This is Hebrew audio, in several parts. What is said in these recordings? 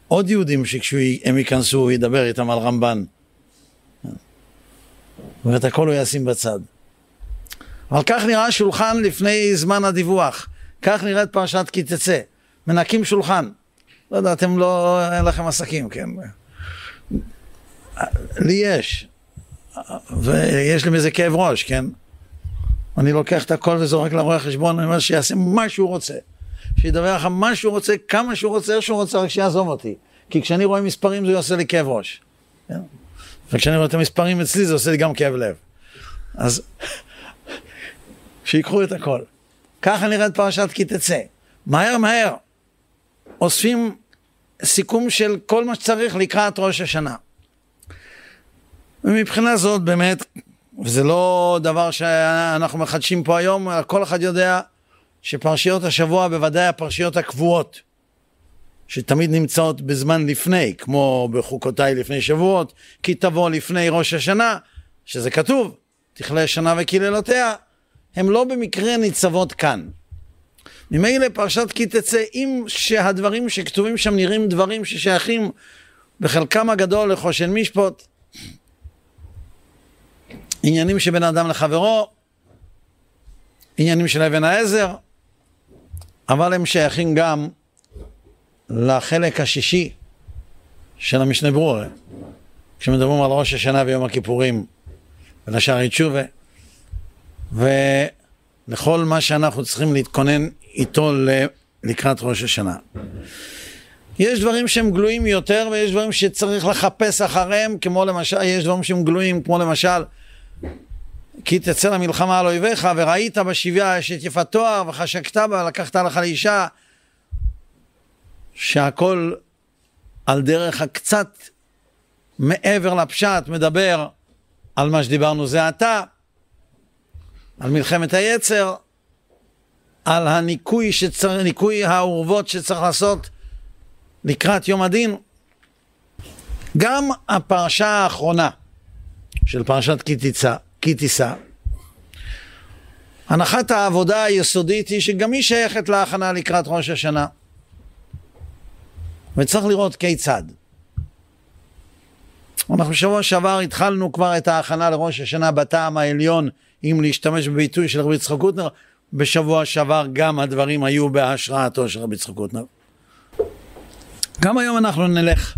עוד יהודים שכשהם ייכנסו הוא ידבר איתם על רמב"ן. ואת הכל הוא ישים בצד. אבל כך נראה שולחן לפני זמן הדיווח. כך נראית פרשת כי תצא. מנקים שולחן. לא יודע, אתם לא, אין לכם עסקים, כן? לי יש. ויש לי מזה כאב ראש, כן? אני לוקח את הכל וזורק לרואה חשבון, אני אומר שיעשה מה שהוא רוצה. שידבר לך מה שהוא רוצה, כמה שהוא רוצה, איך שהוא רוצה, רק שיעזוב אותי. כי כשאני רואה מספרים זה עושה לי כאב ראש. כן? וכשאני רואה את המספרים אצלי זה עושה לי גם כאב לב. אז שיקחו את הכל. ככה נראית פרשת כי תצא. מהר מהר אוספים סיכום של כל מה שצריך לקראת ראש השנה. ומבחינה זאת באמת, וזה לא דבר שאנחנו מחדשים פה היום, כל אחד יודע שפרשיות השבוע, בוודאי הפרשיות הקבועות, שתמיד נמצאות בזמן לפני, כמו בחוקותיי לפני שבועות, כי תבוא לפני ראש השנה, שזה כתוב, תכלה שנה וקללותיה, הם לא במקרה ניצבות כאן. ממילא פרשת כי תצא, אם שהדברים שכתובים שם נראים דברים ששייכים בחלקם הגדול לחושן משפט, עניינים שבין אדם לחברו, עניינים של אבן העזר, אבל הם שייכים גם לחלק השישי של המשנה ברורה, כשמדברים על ראש השנה ויום הכיפורים ולשערי תשובה, ולכל מה שאנחנו צריכים להתכונן איתו לקראת ראש השנה. יש דברים שהם גלויים יותר ויש דברים שצריך לחפש אחריהם, כמו למשל, יש דברים שהם גלויים, כמו למשל, כי תצא למלחמה על אויביך וראית בשביה אשת יפת תואר וחשקת בה ולקחת לך לאישה, שהכל על דרך הקצת מעבר לפשט מדבר על מה שדיברנו זה עתה, על מלחמת היצר, על ניקוי העורבות שצריך לעשות לקראת יום הדין. גם הפרשה האחרונה של פרשת כי תישא, הנחת העבודה היסודית היא שגם היא שייכת להכנה לקראת ראש השנה, וצריך לראות כיצד. אנחנו שבוע שעבר התחלנו כבר את ההכנה לראש השנה בטעם העליון, אם להשתמש בביטוי של רבי יצחק קוטנר. בשבוע שעבר גם הדברים היו בהשראתו של רבי יצחק קוטנר. גם היום אנחנו נלך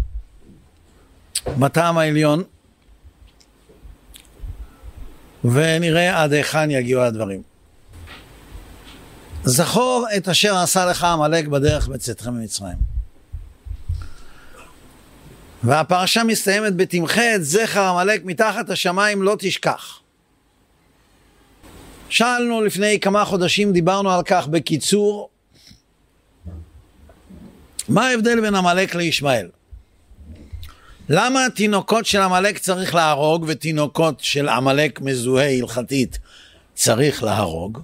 בטעם העליון ונראה עד היכן יגיעו הדברים. זכור את אשר עשה לך עמלק בדרך בצאתכם ממצרים. והפרשה מסתיימת בתמחה את זכר עמלק מתחת השמיים לא תשכח. שאלנו לפני כמה חודשים, דיברנו על כך בקיצור, מה ההבדל בין עמלק לישמעאל? למה תינוקות של עמלק צריך להרוג ותינוקות של עמלק מזוהה הלכתית צריך להרוג?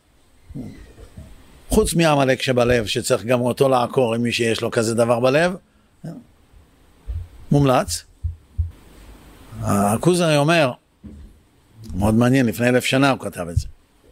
חוץ מעמלק שבלב שצריך גם אותו לעקור עם מי שיש לו כזה דבר בלב, מומלץ. הכוזרי אומר, מאוד מעניין, לפני 1000 שנה הוא כתב את זה,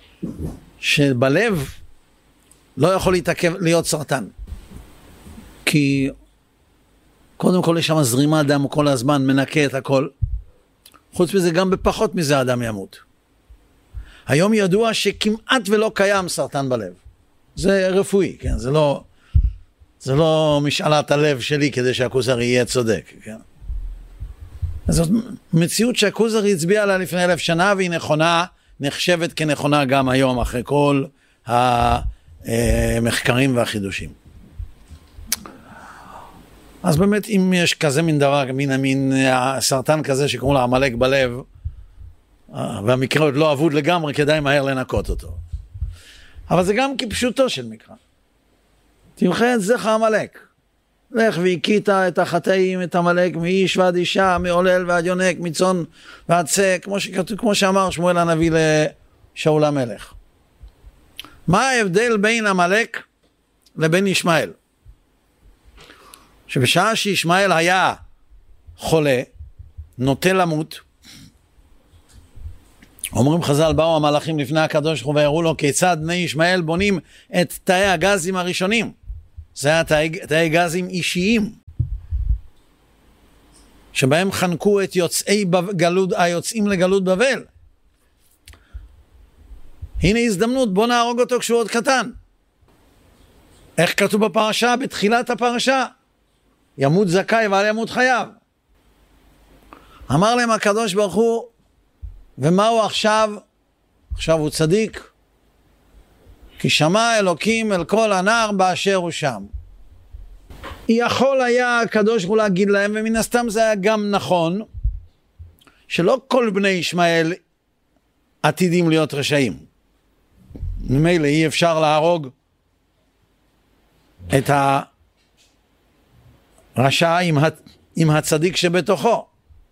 שבלב לא יכול להיות סרטן, כי קודם כל יש שם זרימה דם כל הזמן, מנקה את הכל. חוץ מזה גם בפחות מזה אדם ימות. היום ידוע שכמעט ולא קיים סרטן בלב. זה רפואי, כן? זה לא משאלת הלב שלי כדי שהכוזרי יהיה צודק, כן? אז זאת מציאות שהכוזרי הצביע עליה לפני 1000 שנה, והיא נכונה, נחשבת כנכונה גם היום, אחרי כל המחקרים והחידושים. אז באמת, אם יש כזה מין דבר, מין סרטן כזה שקוראים לה עמלק בלב, והמקרה עוד לא אבוד לגמרי, כדאי מהר לנקות אותו. אבל זה גם כפשוטו של מקרא. תמחה את זכר עמלק. לך והכית את החטאים, את עמלק, מאיש ועד אישה, מעולל ועד יונק, מצאן ועד שא, כמו שאמר שמואל הנביא לשאול המלך. מה ההבדל בין עמלק לבין ישמעאל? שבשעה שישמעאל היה חולה, נוטה למות, אומרים חז"ל, באו המלאכים לפני הקדוש ברוך הוא ויראו לו כיצד בני ישמעאל בונים את תאי הגזים הראשונים. זה היה תאי גזים אישיים. שבהם חנקו את היוצאים לגלות בבל. הנה הזדמנות, בוא נהרוג אותו כשהוא עוד קטן. איך כתוב בפרשה? בתחילת הפרשה, ימות זכאי ואל ימות חייו. אמר להם הקדוש ברוך הוא, ומה הוא עכשיו? עכשיו הוא צדיק, כי שמע אלוקים אל כל הנער באשר הוא שם. יכול היה הקדוש ברוך הוא להגיד להם, ומן הסתם זה היה גם נכון, שלא כל בני ישמעאל עתידים להיות רשעים. ממילא אי אפשר להרוג את הרשע עם הצדיק שבתוכו.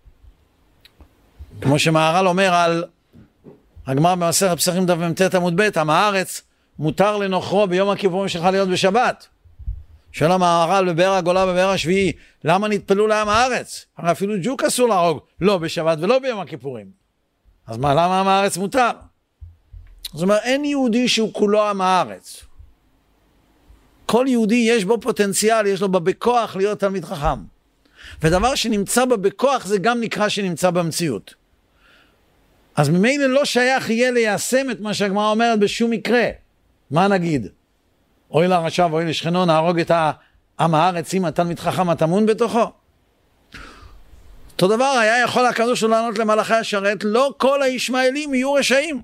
כמו שמהר"ל אומר על הגמרא במסכת פסחים דף מ"ט עמוד ב', עם הארץ מותר לנוכרו ביום הכיפורים שלך להיות בשבת. שואל המהר"ל בבאר הגולה בבאר השביעי, למה נטפלו לעם הארץ? הרי אפילו ג'וק אסור להרוג, לא בשבת ולא ביום הכיפורים. אז מה, למה עם הארץ מותר? זאת אומרת, אין יהודי שהוא כולו עם הארץ. כל יהודי יש בו פוטנציאל, יש לו בכוח להיות תלמיד חכם. ודבר שנמצא בה בכוח זה גם נקרא שנמצא במציאות. אז ממילא לא שייך יהיה ליישם את מה שהגמרא אומרת בשום מקרה. מה נגיד? אוי לרשע ואוי לשכנו, נהרוג את עם הארץ עם התלמיד חכם הטמון בתוכו. אותו דבר היה יכול הקדוש הוא לענות למלאכי השרת, לא כל הישמעאלים יהיו רשעים.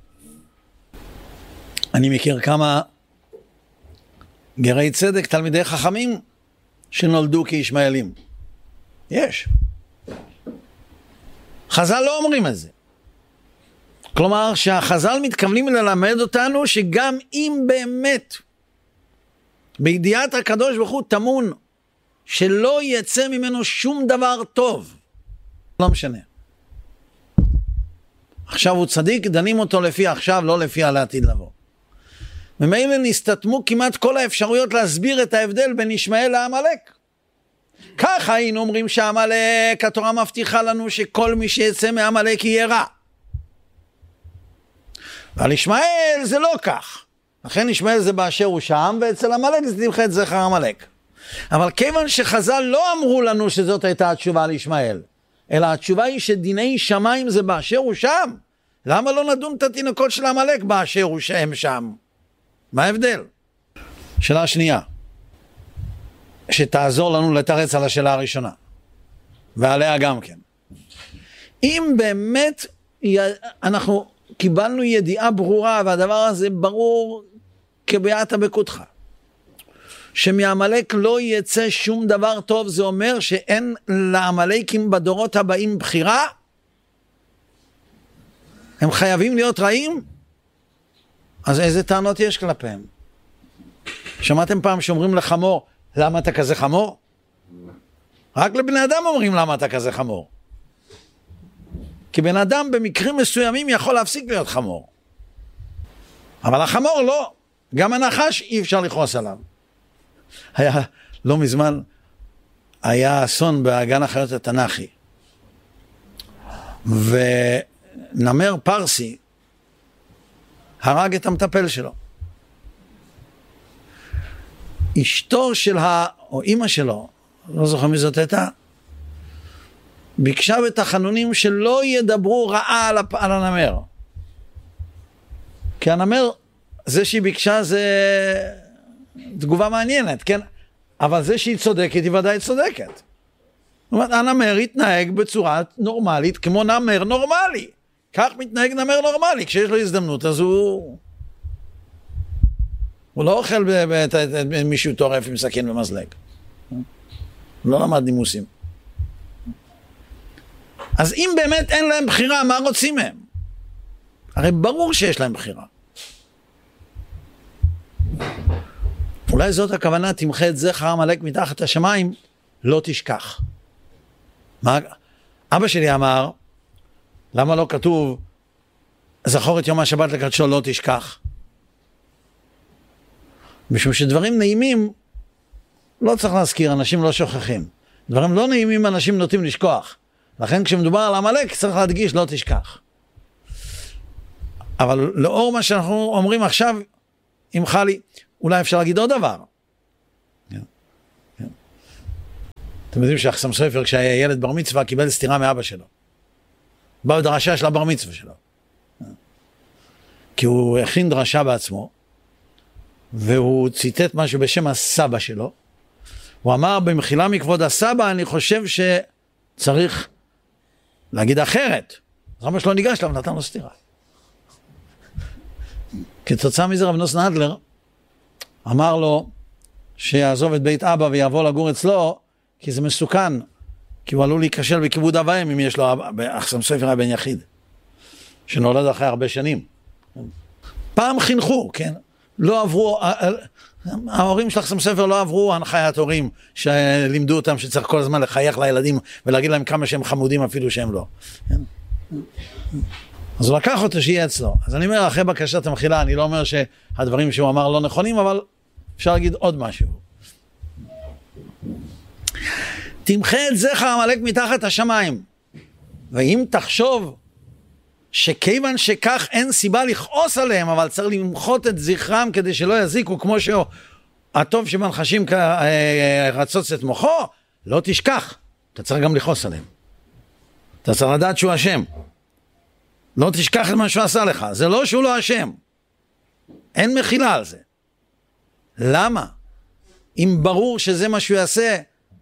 אני מכיר כמה גרי צדק, תלמידי חכמים, שנולדו כישמעאלים. יש. חז"ל לא אומרים את זה. כלומר, שהחז"ל מתכוונים ללמד אותנו שגם אם באמת בידיעת הקדוש ברוך הוא טמון שלא יצא ממנו שום דבר טוב, לא משנה. עכשיו הוא צדיק, דנים אותו לפי עכשיו, לא לפי על העתיד לבוא. ממילא נסתתמו כמעט כל האפשרויות להסביר את ההבדל בין ישמעאל לעמלק. ככה היינו אומרים שעמלק, התורה מבטיחה לנו שכל מי שיצא מעמלק יהיה רע. ועל ישמעאל זה לא כך. לכן ישמעאל זה באשר הוא שם, ואצל עמלק זה תמחה את זכר עמלק. אבל כיוון שחז"ל לא אמרו לנו שזאת הייתה התשובה לישמעאל, אלא התשובה היא שדיני שמיים זה באשר הוא שם. למה לא נדון את התינוקות של עמלק באשר הוא שם? מה ההבדל? שאלה שנייה, שתעזור לנו לתרץ על השאלה הראשונה, ועליה גם כן. אם באמת אנחנו קיבלנו ידיעה ברורה, והדבר הזה ברור כביעת הבקותך, שמעמלק לא יצא שום דבר טוב, זה אומר שאין לעמלקים בדורות הבאים בחירה? הם חייבים להיות רעים? אז איזה טענות יש כלפיהם? שמעתם פעם שאומרים לחמור, למה אתה כזה חמור? רק לבני אדם אומרים למה אתה כזה חמור. כי בן אדם במקרים מסוימים יכול להפסיק להיות חמור. אבל החמור לא. גם הנחש אי אפשר לכעוס עליו. לא מזמן היה אסון בגן החיות התנ"כי. ונמר פרסי הרג את המטפל שלו. אשתו של או אמא שלו, לא זוכר מי זאת הייתה, ביקשה בתחנונים שלא ידברו רעה על הנמר. כי הנמר, זה שהיא ביקשה זה תגובה מעניינת, כן? אבל זה שהיא צודקת, היא ודאי צודקת. זאת אומרת, הנמר יתנהג בצורה נורמלית, כמו נמר נורמלי. כך מתנהג נמר נורמלי, כשיש לו הזדמנות, אז הוא לא אוכל מישהו טורף עם סכין ומזלג. הוא לא למד נימוסים. אז אם באמת אין להם בחירה, מה רוצים מהם? הרי ברור שיש להם בחירה. אולי זאת הכוונה, תמחה את זכר עמלק מתחת השמיים, לא תשכח. מה? אבא שלי אמר, למה לא כתוב, זכור את יום השבת לקדשו לא תשכח? משום שדברים נעימים, לא צריך להזכיר, אנשים לא שוכחים. דברים לא נעימים, אנשים נוטים לשכוח. לכן כשמדובר על עמלק, צריך להדגיש, לא תשכח. אבל לאור מה שאנחנו אומרים עכשיו, אם חלי, אולי אפשר להגיד עוד דבר. אתם יודעים שהחסם סופר כשהיה ילד בר מצווה קיבל סתירה מאבא שלו. בא בדרשה של הבר מצווה שלו. כי הוא הכין דרשה בעצמו, והוא ציטט משהו בשם הסבא שלו. הוא אמר, במחילה מכבוד הסבא, אני חושב שצריך להגיד אחרת. אז אבא שלו ניגש לה ונתן לו סתירה. כתוצאה מזה רב נוסן אדלר אמר לו שיעזוב את בית אבא ויעבור לגור אצלו, כי זה מסוכן, כי הוא עלול להיכשל בכיבוד אב ואם אם יש לו אבא, החסם סופר היה בן יחיד, שנולד אחרי הרבה שנים. פעם חינכו, כן? לא עברו, ההורים של החסם סופר לא עברו הנחיית הורים שלימדו אותם שצריך כל הזמן לחייך לילדים ולהגיד להם כמה שהם חמודים אפילו שהם לא. כן? אז הוא לקח אותו שיהיה אצלו. אז אני אומר, אחרי בקשת המחילה, אני לא אומר שהדברים שהוא אמר לא נכונים, אבל אפשר להגיד עוד משהו. תמחה את זכר עמלק מתחת השמיים. ואם תחשוב שכיוון שכך אין סיבה לכעוס עליהם, אבל צריך למחות את זכרם כדי שלא יזיקו, כמו שהטוב שמנחשים רצוץ את מוחו, לא תשכח. אתה צריך גם לכעוס עליהם. אתה צריך לדעת שהוא אשם. לא תשכח את מה שהוא עשה לך. זה לא שהוא לא אשם. אין מחילה על זה. למה? אם ברור שזה מה שהוא יעשה,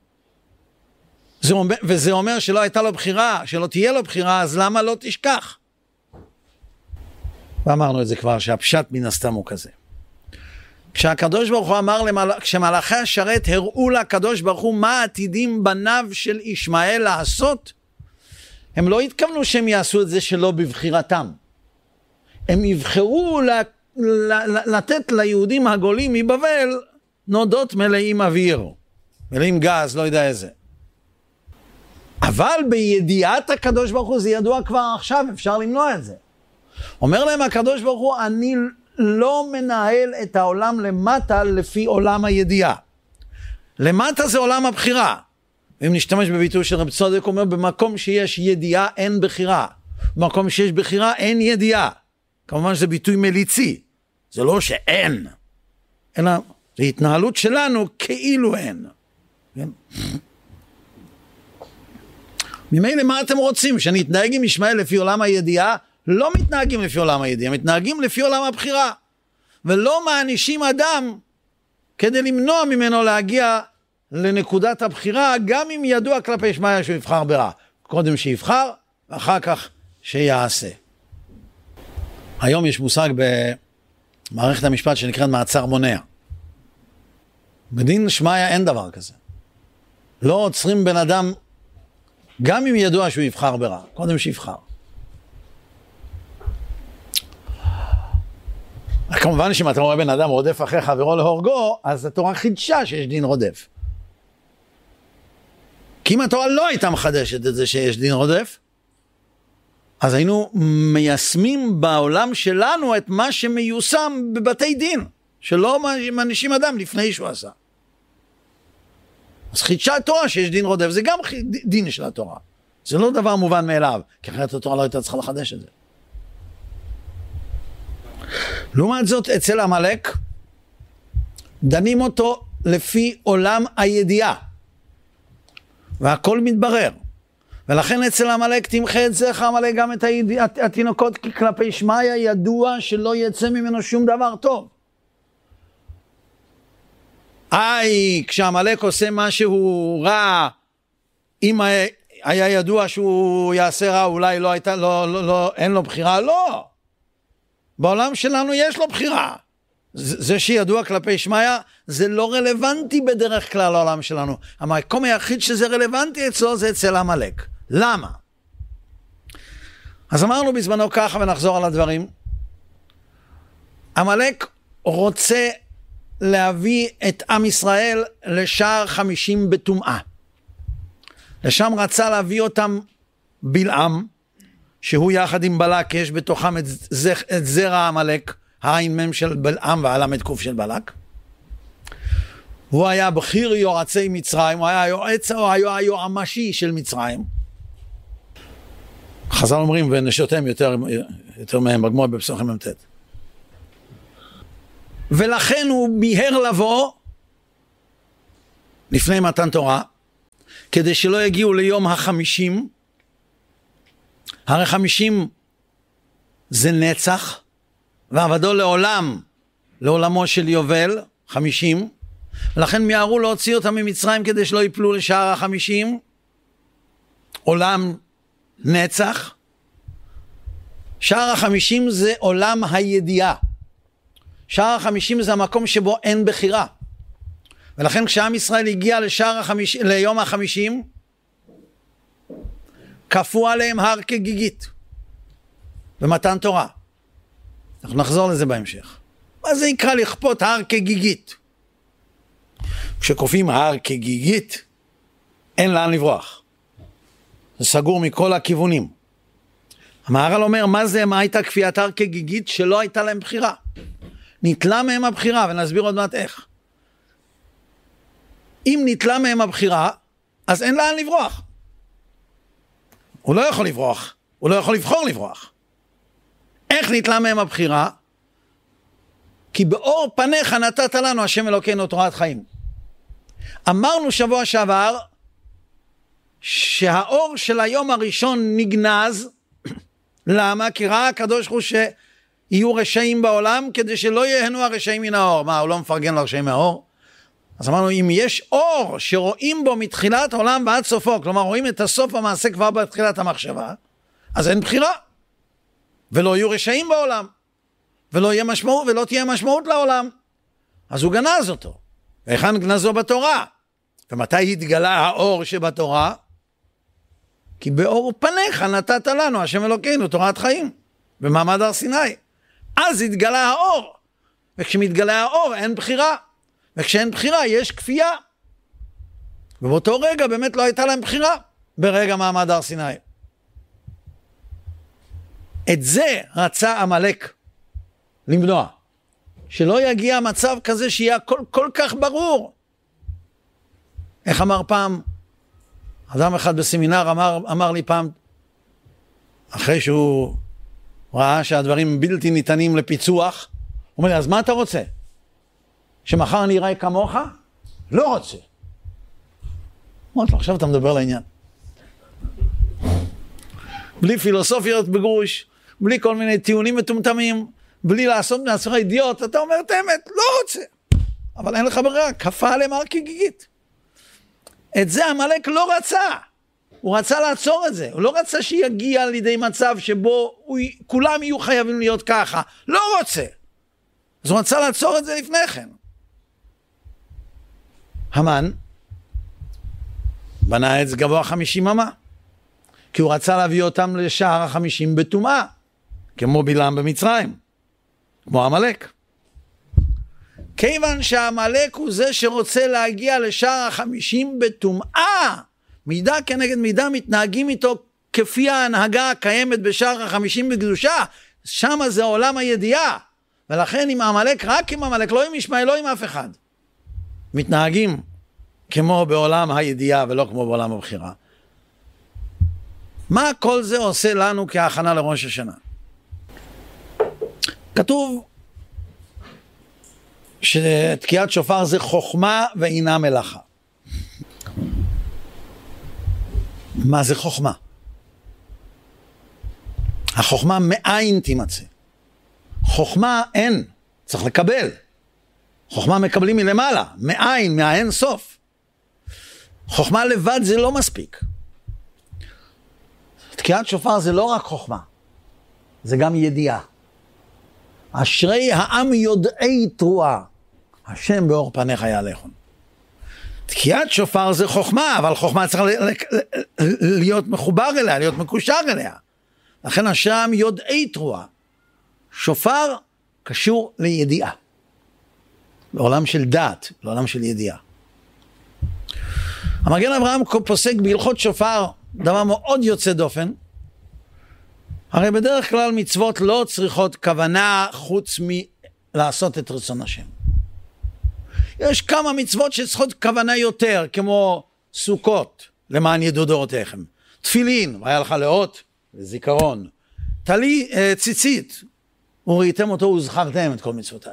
וזה אומר שלא הייתה לו בחירה, שלא תהיה לו בחירה, אז למה לא תשכח? ואמרנו את זה כבר, שהפשט מן הסתם הוא כזה. כשהקדוש ברוך הוא אמר, כשמלאכי השרת הראו לקדוש ברוך הוא מה עתידים בניו של ישמעאל לעשות, הם לא התכוונו שהם יעשו את זה שלא בבחירתם. הם יבחרו לתת ליהודים הגולים מבבל נודות מלאים אוויר, מלאים גז, לא יודע איזה. אבל בידיעת הקדוש ברוך הוא זה ידוע כבר עכשיו, אפשר למנוע את זה. אומר להם הקדוש ברוך הוא, אני לא מנהל את העולם למטה לפי עולם הידיעה. למטה זה עולם הבחירה. אם נשתמש בביטוי של רב צודק, אומר, במקום שיש ידיעה אין בחירה. במקום שיש בחירה אין ידיעה. כמובן שזה ביטוי מליצי. זה לא שאין, אלא זה התנהלות שלנו כאילו אין. כן? ממילא מה אתם רוצים? שנתנהג עם ישמעאל לפי עולם הידיעה? לא מתנהגים לפי עולם הידיעה, מתנהגים לפי עולם הבחירה. ולא מענישים אדם כדי למנוע ממנו להגיע לנקודת הבחירה, גם אם ידוע כלפי ישמעאל שהוא יבחר ברע. קודם שיבחר, ואחר כך שיעשה. היום יש מושג במערכת המשפט שנקרא מעצר מונע. בדין שמעיה אין דבר כזה. לא עוצרים בן אדם, גם אם ידוע שהוא יבחר ברע. קודם שיבחר. כמובן שאם אתה רואה בן אדם רודף אחרי חברו להורגו, אז התורה חידשה שיש דין רודף. כי אם התורה לא הייתה מחדשת את זה שיש דין רודף, אז היינו מיישמים בעולם שלנו את מה שמיושם בבתי דין, שלא מענישים אדם לפני שהוא עשה. אז חידשה התורה שיש דין רודף, זה גם דין של התורה. זה לא דבר מובן מאליו, כי אחרת התורה לא הייתה צריכה לחדש את זה. לעומת זאת, אצל עמלק, דנים אותו לפי עולם הידיעה. והכל מתברר. ולכן אצל עמלק תמחה את זכר עמלק גם את התינוקות, כי כלפי שמעיה ידוע שלא יצא ממנו שום דבר טוב. כשעמלק עושה משהו רע, אם היה ידוע שהוא יעשה רע, אולי לא הייתה, אין לו בחירה, לא. בעולם שלנו יש לו בחירה. זה שידוע כלפי שמעיה, זה לא רלוונטי בדרך כלל לעולם שלנו. המקום היחיד שזה רלוונטי אצלו זה אצל עמלק. למה? אז אמרנו בזמנו ככה ונחזור על הדברים. עמלק רוצה להביא את עם ישראל לשער 50 בטומאה. לשם רצה להביא אותם בלעם, שהוא יחד עם בלק, יש בתוכם את זרע עמלק, העין מם של בלעם והלמד קוף של בלק. הוא היה בכיר יועצי מצרים, הוא היה היועץ או היועמשי של מצרים. חז"ל אומרים ונשותיהם יותר מהם בגמרא בפסוחים מ"ט. ולכן הוא מיהר לבוא לפני מתן תורה, כדי שלא יגיעו ליום ה-50, הרי 50 זה נצח, ועבדו לעולם, לעולמו של יובל, 50, ולכן מיהרו להוציא אותם ממצרים כדי שלא ייפלו לשער ה-50, עולם נצח. שער ה-50 זה עולם הידיעה. שער ה-50 זה המקום שבו אין בחירה. ולכן כשעם ישראל הגיע ליום ה-50, כפו עליהם הר כגיגית, במתן תורה. אנחנו נחזור לזה בהמשך. מה זה יקרא לכפות הר כגיגית? כשכופים הר כגיגית, אין לאן לברוח. זה סגור מכל הכיוונים. המהר"ל אומר, מה הייתה כפיית הר כגיגית? שלא הייתה להם בחירה. ניטלה מהם הבחירה, ונסביר עוד מעט איך. אם ניטלה מהם הבחירה, אז אין לאן לברוח. הוא לא יכול לברוח, הוא לא יכול לבחור לברוח. איך ניטלה מהם הבחירה? כי באור פניך נתת לנו השם אלוקינו תורת חיים. אמרנו שבוע שעבר, שהאור של היום הראשון נגנז. למה? כי ראה הקדוש ברוך הוא שיהיו רשעים בעולם, כדי שלא יהנו הרשעים מן האור. מה, הוא לא מפרגן לרשעים מהאור? אז אמרנו, אם יש אור שרואים בו מתחילת העולם ועד סופו, כלומר רואים את הסוף המעשה כבר בתחילת המחשבה, אז אין בחירה. ולא יהיו רשעים בעולם. ולא תהיה משמעות לעולם. אז הוא גנז אותו. והיכן גנזו בתורה? ומתי התגלה האור שבתורה? כי באור פניך נתת לנו השם אלוקינו תורת חיים, במעמד הר סיני. אז התגלה האור. וכשמתגלה האור אין בחירה. וכשאין בחירה יש כפייה. ובאותו רגע באמת לא הייתה להם בחירה, ברגע מעמד הר סיני. את זה רצה עמלק למנוע. שלא יגיע מצב כזה שיהיה כל כך ברור. איך אמר פעם, אדם אחד בסמינר אמר לי פעם, אחרי שהוא ראה שהדברים בלתי ניתנים לפיצוח, הוא אומר לי, אז מה אתה רוצה? שמחר אני אראה כמוך? לא רוצה. אמרתי לו, עכשיו אתה מדבר לעניין. בלי פילוסופיות בגרוש, בלי כל מיני טיעונים מטומטמים, בלי לעשות מעצמך אידיוט, אתה אומר את האמת, לא רוצה. אבל אין לך ברירה, כפה עליהם הר כגיגית. את זה עמלק לא רצה. הוא רצה לעצור את זה. הוא לא רצה שיגיע לידי מצב שבו כולם יהיו חייבים להיות ככה. לא רוצה. אז הוא רצה לעצור את זה לפני כן. המן בנה עץ גבוה 50 אמה. כי הוא רצה להביא אותם לשער ה-50 בטומאה. כמו בלעם במצרים. כמו עמלק. כיוון שהעמלק הוא זה שרוצה להגיע לשער ה-50 בטומאה, מידה כנגד מידה מתנהגים איתו כפי ההנהגה הקיימת בשער ה-50 בקדושה, שם זה עולם הידיעה, ולכן עם העמלק, רק עם העמלק, לא עם ישמעאל, לא עם אף אחד, מתנהגים כמו בעולם הידיעה ולא כמו בעולם הבחירה. מה כל זה עושה לנו כהכנה לראש השנה? כתוב שתקיעת שופר זה חוכמה ואינה מלאכה. מה זה חוכמה? החוכמה מאין תימצא. חוכמה אין, צריך לקבל. חוכמה מקבלים מלמעלה, מאין, מהאין סוף. חוכמה לבד זה לא מספיק. תקיעת שופר זה לא רק חוכמה, זה גם ידיעה. אשרי העם יודעי תרועה, השם באור פניך יהלכון. תקיעת שופר זה חוכמה, אבל חוכמה צריך להיות מחובר אליה, להיות מקושר אליה. לכן אשרי העם יודעי תרועה. שופר קשור לידיעה. בעולם של דעת, בעולם של ידיעה. המגן אברהם פוסק בהלכות שופר, דבר מאוד יוצא דופן. הרי בדרך כלל מצוות לא צריכות כוונה חוץ מלעשות את רצון השם. יש כמה מצוות שצריכות כוונה יותר, כמו סוכות, למען ידעו דורותיכם. תפילין, והיה לך לאות, לזיכרון. ציצית, וראיתם אותו וזכרתם את כל מצוותיי.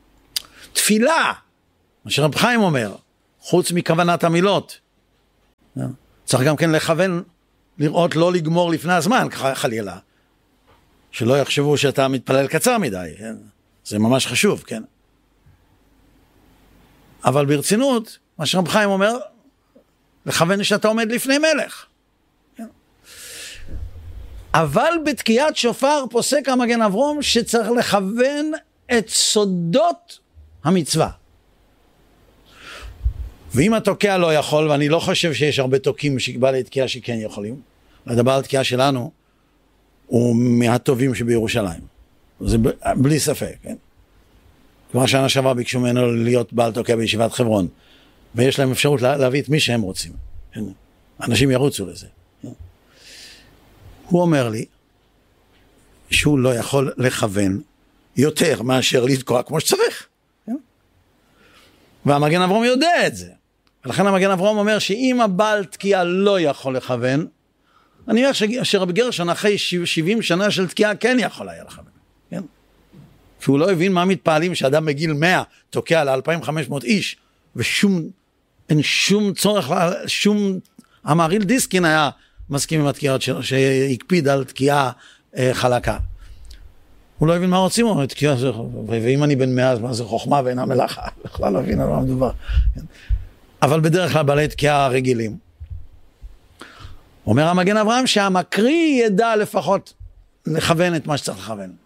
תפילה, מה שרב חיים אומר, חוץ מכוונת המילות, צריך גם כן לכוון, לראות לא לגמור לפני הזמן, חלילה. שלא יחשבו שאתה מתפלל קצר מדי, כן? זה ממש חשוב, כן? אבל ברצינות, מה שרב חיים אומר, לכוון שאתה עומד לפני מלך. כן? אבל בתקיעת שופר פוסק המגן אברום שצריך לכוון את סודות המצווה. ואם התוקע לא יכול, ואני לא חושב שיש הרבה תוקים שבעלי תקיעה שכן יכולים, לדבר התקיעה שלנו הוא מהטובים שבירושלים. זה בלי ספק, כן? כבר שנה שעברה ביקשו ממנו להיות בעל תוקע בישיבת חברון, ויש להם אפשרות להביא את מי שהם רוצים. כן? אנשים ירוצו לזה. כן? הוא אומר לי שהוא לא יכול לכוון יותר מאשר לתקוע כמו שצריך. כן? והמגן אברום יודע את זה. ולכן המגן אברום אומר שאם הבעל תקיעה לא יכול לכוון, אני אומר שרבי גרשון אחרי 70 שנה של תקיעה כן יכול היה לכוון. כן? כי הוא לא הבין מה מתפעלים שאדם בגיל 100 תוקע ל-2500 איש, אין שום צורך, המהריל דיסקין היה מסכים עם התקיעות שלו, שהקפיד על תקיעה חלקה. הוא לא הבין מה רוצים, הוא תקיעה, ואם אני בן 100, אז מה זה חוכמה ואינה מלאכה, בכלל לא הבין על מה מדובר. אבל בדרך כלל בעלי תקיעה רגילים. אומר המגן אברהם שהמקריא ידע לפחות לכוון את מה שצריך לכוון.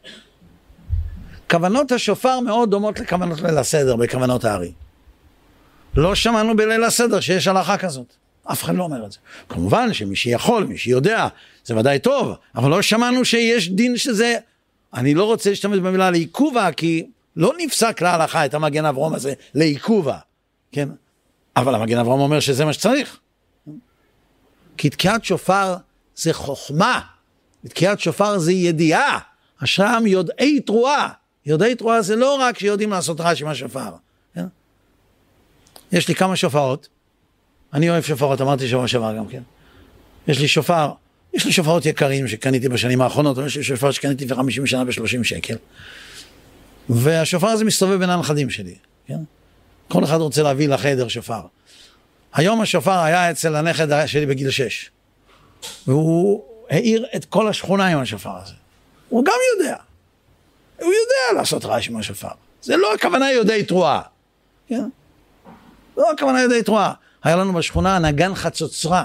כוונות השופר מאוד דומות לכוונות ליל הסדר, בכוונות הארי. לא שמענו בליל הסדר שיש הלכה כזאת. אף אחד לא אומר את זה. כמובן שמי שיכול, מי שיודע, זה ודאי טוב, אבל לא שמענו שיש דין שזה, אני לא רוצה להשתמש במילה לעיכובה, כי לא נפסק להלכה את המגן אברהם הזה לעיכובה, כן? אבל המגן אברהם אומר שזה מה שצריך. כי תקיעת שופר זה חוכמה, תקיעת שופר זה ידיעה, אשרם יודעי תרועה. יודעי תרועה זה לא רק שיודעים לעשות רעש עם השופר. כן? יש לי כמה שופרות, אני אוהב שופרות, אמרתי שבוע שעבר גם כן. יש לי שופרות יקרים שקניתי בשנים האחרונות, יש לי שופרות שקניתי לפני 50 שנה ב-30 שקל. והשופר הזה מסתובב בין הנכדים שלי. כן? כל אחד רוצה להביא לחדר שופר. היום השופר היה אצל הנכד שלי בגיל 6. והוא העיר את כל השכונה עם השופר הזה. הוא גם יודע. הוא יודע לעשות רעש עם השופר. זה לא הכוונה יודעי תרועה. כן? לא הכוונה יודעי תרועה. היה לנו בשכונה נגן חצוצרה,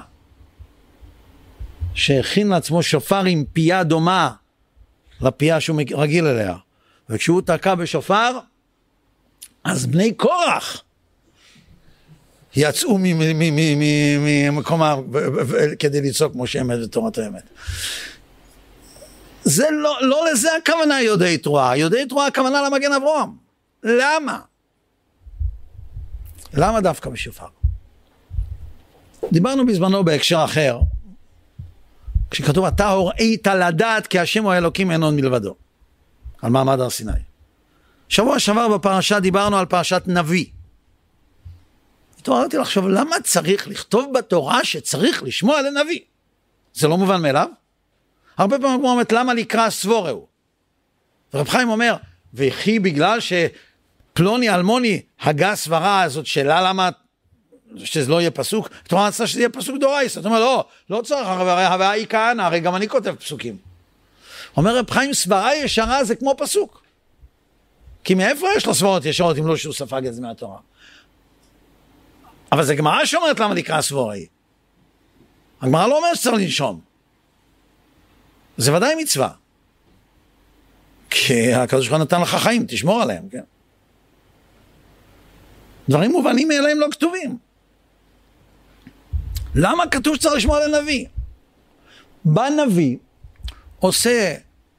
שהכין לעצמו שופר עם פייה דומה לפייה שהוא רגיל אליה. וכשהוא תקע בשופר, אז בני קורח יצאו ממקום כדי לצעוק כמו שאמת ותורת האמת. זה לא לזה הכוונה יודעי תרועה. יודעי תרועה הכוונה למגן אברהם. למה? למה דווקא בשופר? דיברנו בזמנו בהקשר אחר, כשכתוב אתה הוראית לדעת כי השם הוא האלוקים אין עוד מלבדו, על מעמד הר סיני. שבוע שעבר בפרשה דיברנו על פרשת נביא. התעוררתי לחשוב למה צריך לכתוב בתורה שצריך לשמוע לנביא? זה לא מובן מאליו. הרבה פעמים אומרת למה לקרוא סבורהו. ורב חיים אומר וכי בגלל שפלוני אלמוני הגה סברה הזאת שלה למה שזה לא יהיה פסוק, אתה אומר שזה יהיה פסוק דורייסא, אתה אומר לא צריך, הרי היא כהנא, הרי גם אני כותב פסוקים. אומר רב חיים סברה ישרה זה כמו פסוק, כי מאיפה יש לו סברות ישרות אם לא שהוא ספג את זה מהתורה? אבל זה גמרא שאומרת למה לקרוא סבורהי. הגמרא לא אומר שצריך לנשום, זה ודאי מצווה, כי הקדוש ברוך הוא נתן לך חיים, תשמור עליהם, כן? דברים מובנים מאליהם לא כתובים. למה כתוב שצריך לשמוע לנביא? בנביא עושה